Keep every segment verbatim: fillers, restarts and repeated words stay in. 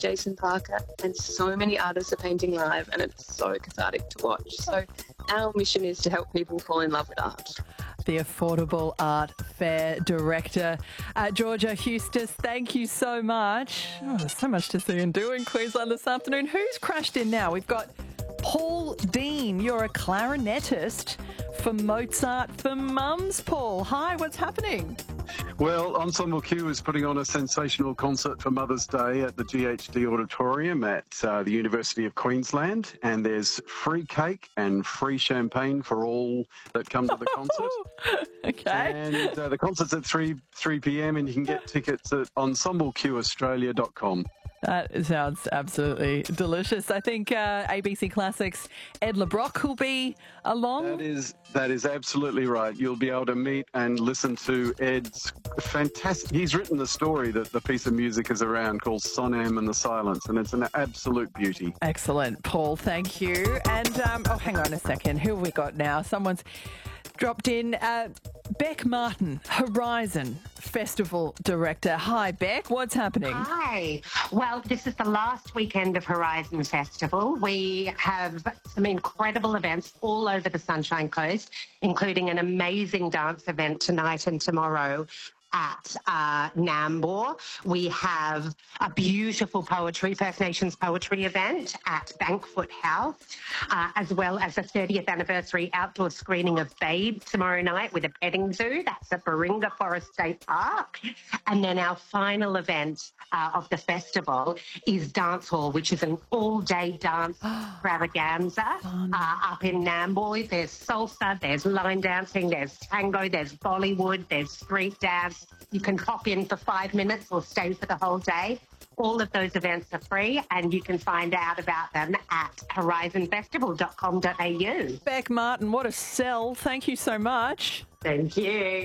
Jason Parker, and so many artists are painting live, and it's so cathartic to watch. So our mission is to help people fall in love with art. The Affordable Art Fair Director, uh, Georgia Hustis, thank you so much. Oh, there's so much to see and do in Queensland this afternoon. Who's crashed in now? We've got Paul Dean. You're a clarinetist for Mozart for Mums, Paul. Hi, what's happening? Well, Ensemble Q is putting on a sensational concert for Mother's Day at the G H D Auditorium at uh, the University of Queensland, and there's free cake and free champagne for all that come to the concert. Okay. And uh, the concert's at three p m and you can get tickets at ensemble q australia dot com. That sounds absolutely delicious. I think uh, A B C Classics' Ed LeBrock will be along. That is that is absolutely right. You'll be able to meet and listen to Ed's fantastic... He's written the story that the piece of music is around called Sonam and the Silence, and it's an absolute beauty. Excellent, Paul. Thank you. And, um, oh, hang on a second. Who have we got now? Someone's dropped in. Uh, Beck Martin, Horizon Festival Director. Hi, Beck. What's happening? Hi. Well, this is the last weekend of Horizon Festival. We have some incredible events all over the Sunshine Coast, including an amazing dance event tonight and tomorrow at uh, Nambour. We have a beautiful poetry, First Nations poetry event at Bankfoot House, uh, as well as a thirtieth anniversary outdoor screening of Babe tomorrow night with a petting zoo. That's at Baringa Forest State Park. And then our final event uh, of the festival is Dance Hall, which is an all-day dance extravaganza uh, up in Nambour. There's salsa, there's line dancing, there's tango, there's Bollywood, there's street dance. You can pop in for five minutes or stay for the whole day. All of those events are free, and you can find out about them at horizon festival dot com dot a u. Beck Martin, what a sell. Thank you so much. Thank you.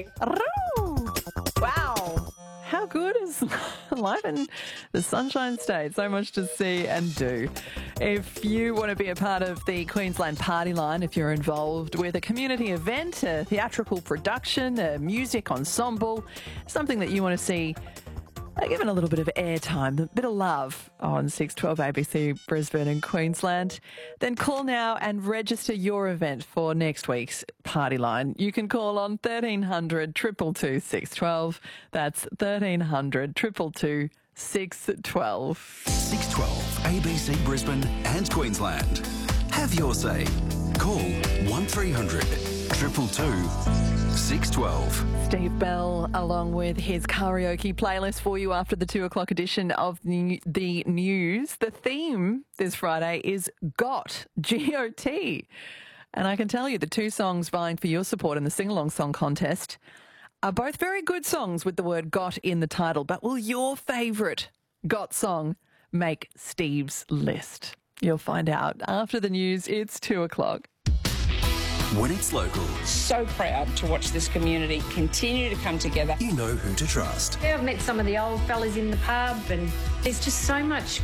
Wow. How good is life in the Sunshine State? So much to see and do. If you want to be a part of the Queensland Party Line, if you're involved with a community event, a theatrical production, a music ensemble, something that you want to see uh, given a little bit of airtime, a bit of love on six twelve A B C Brisbane and Queensland, then call now and register your event for next week's Party Line. You can call on thirteen hundred, two two two, six one two. That's thirteen hundred, two two two, six one two. six twelve A B C Brisbane and Queensland. Have your say. Call one three hundred, two two two, six one two. Steve Bell, along with his karaoke playlist for you after the two o'clock edition of the, the news. The theme this Friday is GOT, G O T. And I can tell you the two songs vying for your support in the sing-along song contest are both very good songs with the word GOT in the title. But will your favourite GOT song make Steve's list? You'll find out after the news. It's two o'clock. When it's local, So proud to watch this community continue to come together. you know who to trust. Yeah, I've met some of the old fellas in the pub, and there's just so much